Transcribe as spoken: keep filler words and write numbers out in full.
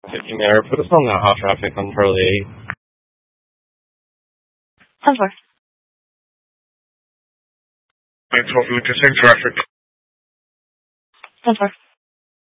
fifty Mare, put us on that hot traffic on Charlie eight. ten four. nine twelve, Lucas, same traffic. ten four.